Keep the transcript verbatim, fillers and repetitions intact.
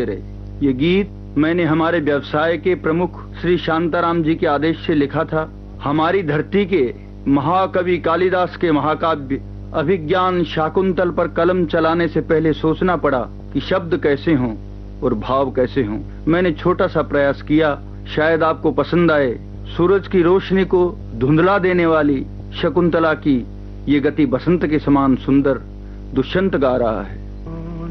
होते रहे। ये गीत मैंने हमारे व्यवसाय के प्रमुख श्री शांताराम जी के आदेश से लिखा था। हमारी धरती के महाकवि कालिदास के महाकाव्य अभिज्ञान शाकुंतल पर कलम चलाने से पहले सोचना पड़ा कि शब्द कैसे हों और भाव कैसे हों। मैंने छोटा सा प्रयास किया, शायद आपको पसंद आए। सूरज की रोशनी को धुंधला देने वाली शकुंतला की ये गति बसंत के समान सुंदर दुष्यंत गा रहा है।